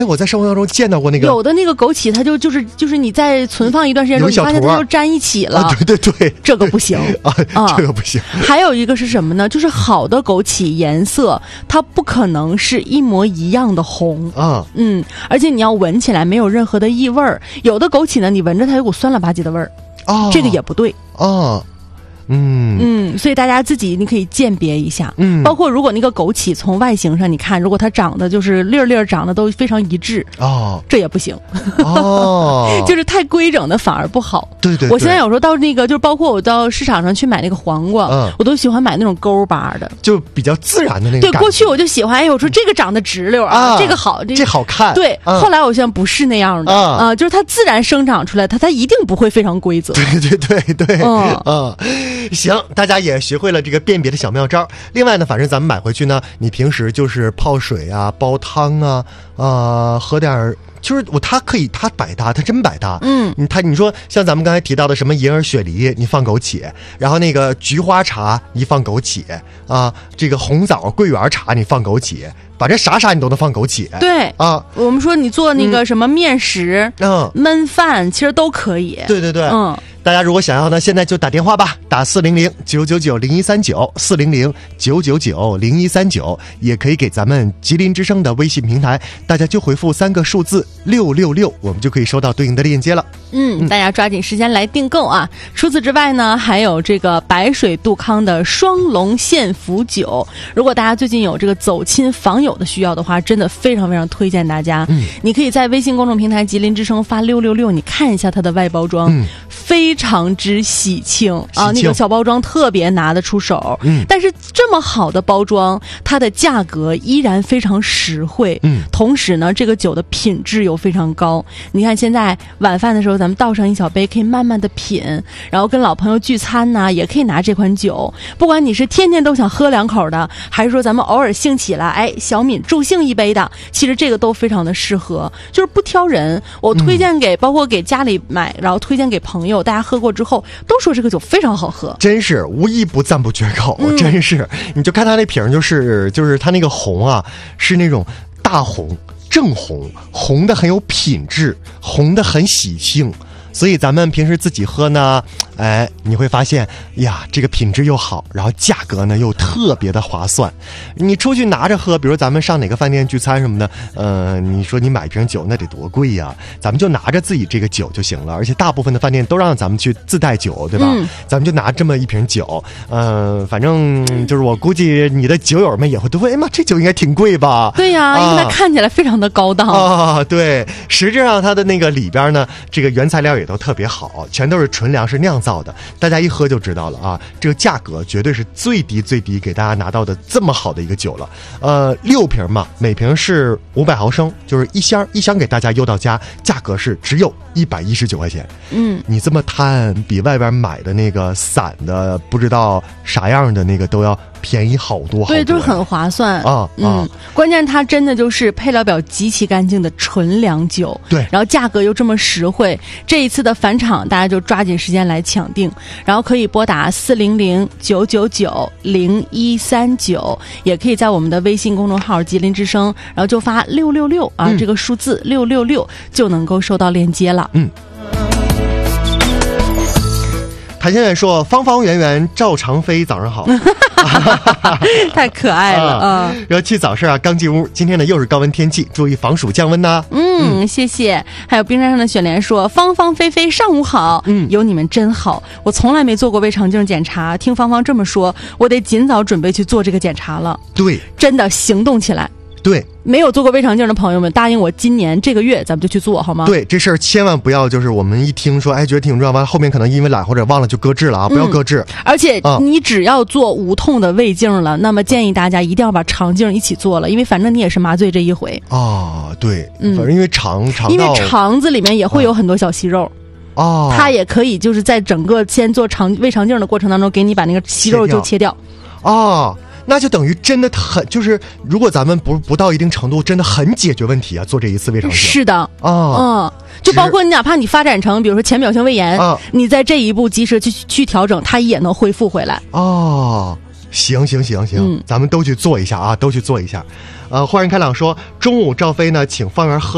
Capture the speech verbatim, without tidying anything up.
哎，我在生活当中见到过那个， 有的那个枸杞，它就就是就是你在存放一段时间之后，你发现它就粘一起了。 啊，对对对， 这个不行啊，啊，这个不行。 还有一个是什么呢？就是好的枸杞颜色，它不可能是一模一样的红啊，嗯，而且你要闻起来没有任何的异味儿。有的枸杞呢，你闻着它有股酸了吧唧的味儿，啊，这个也不对啊。嗯嗯，所以大家自己你可以鉴别一下，嗯，包括如果那个枸杞从外形上你看，如果它长得就是粒粒长得都非常一致，哦，这也不行，哦，就是太规整的反而不好。对 对, 对，我现在有时候到那个就是包括我到市场上去买那个黄瓜，嗯，我都喜欢买那种勾巴的，就比较自然的那个。对，过去我就喜欢，哎，我说这个长得直溜啊，啊这个好，这, 这好看。对，嗯，后来我现在不是那样的啊，呃，就是它自然生长出来，它它一定不会非常规则。对对对对，嗯嗯。行，大家也学会了这个辨别的小妙招。另外呢，反正咱们买回去呢，你平时就是泡水啊、煲汤啊，呃，喝点就是我它可以它百搭，它真百搭。嗯，它你说像咱们刚才提到的什么银耳雪梨，你放枸杞，然后那个菊花茶你放枸杞啊，这个红枣桂圆茶你放枸杞。反正啥啥你都能放枸杞。对啊，我们说你做那个什么面食、嗯、焖饭，其实都可以。对对对，嗯，大家如果想要呢，现在就打电话吧，打四零零九九九零一三九，四零零九九九零一三九，也可以给咱们吉林之声的微信平台，大家就回复三个数字六六六，我们就可以收到对应的链接了。嗯，大家抓紧时间来订购啊！除此之外呢，还有这个白水杜康的双龙献福酒。如果大家最近有这个走亲访友的需要的话，真的非常非常推荐大家。嗯，你可以在微信公众平台吉林之声发六六六，你看一下它的外包装，嗯，非常之喜庆啊！那个小包装特别拿得出手。嗯，但是这么好的包装，它的价格依然非常实惠。嗯，同时呢，这个酒的品质又非常高。你看现在晚饭的时候，咱们倒上一小杯，可以慢慢的品，然后跟老朋友聚餐呢，也可以拿这款酒。不管你是天天都想喝两口的，还是说咱们偶尔兴起了，哎，小抿助兴一杯的，其实这个都非常的适合，就是不挑人。我推荐给、嗯、包括给家里买，然后推荐给朋友，大家喝过之后都说这个酒非常好喝，真是无一不赞不绝口。嗯、真是，你就看它那瓶，就是就是它那个红啊，是那种大红。正红，红的很有品质，红的很喜庆，所以咱们平时自己喝呢，哎，你会发现呀，这个品质又好，然后价格呢又特别的划算。你出去拿着喝，比如咱们上哪个饭店聚餐什么的，呃，你说你买一瓶酒那得多贵呀？咱们就拿着自己这个酒就行了，而且大部分的饭店都让咱们去自带酒，对吧？嗯、咱们就拿这么一瓶酒，呃，反正就是我估计你的酒友们也会都会，哎妈，这酒应该挺贵吧？对呀、啊，因为它看起来非常的高档啊。对，实质上它的那个里边呢，这个原材料也都特别好，全都是纯粮食酿造的，大家一喝就知道了啊。这个价格绝对是最低最低给大家拿到的这么好的一个酒了。呃，六瓶嘛，每瓶是五百毫升，就是一箱一箱给大家邮到家，价格是只有一百一十九块钱。嗯，你这么摊，比外边买的那个散的不知道啥样的那个都要便宜好多好多。对，就是很划算啊。嗯，啊、关键它真的就是配料表极其干净的纯粮酒。对，然后价格又这么实惠，这一次的返场大家就抓紧时间来抢订，然后可以拨打四零零九九九零一三九，也可以在我们的微信公众号吉林之声，然后就发六六六啊、嗯，这个数字六六六就能够收到链接了。嗯。谭先生说：“方方圆圆赵长飞，早上好。”太可爱了啊！热气早市啊，刚进屋。今天呢又是高温天气，注意防暑降温呐、啊。嗯，谢谢。还有冰山上的雪莲说：“芳芳菲菲，上午好。嗯，有你们真好。我从来没做过胃肠镜检查，听芳芳这么说，我得尽早准备去做这个检查了。对，真的行动起来。”对，没有做过胃肠镜的朋友们，答应我今年这个月咱们就去做好吗？对，这事儿千万不要就是我们一听说哎觉得挺重要，完后面可能因为懒或者忘了就搁置了啊，不要搁置、嗯、而且你只要做无痛的胃镜了、啊、那么建议大家一定要把肠镜一起做了，因为反正你也是麻醉这一回啊。对，嗯，反正因为肠肠道因为肠子里面也会有很多小息肉哦，它也可以就是在整个先做肠胃肠镜的过程当中给你把那个息肉就切掉哦，那就等于真的很，就是如果咱们不不到一定程度，真的很解决问题啊！做这一次胃肠镜是的啊、哦，嗯，就包括你哪怕你发展成比如说浅表性胃炎，啊、你在这一步及时去去调整，它也能恢复回来哦。行行行行、嗯，咱们都去做一下啊，都去做一下。呃，豁然开朗说，中午赵飞呢请方圆喝。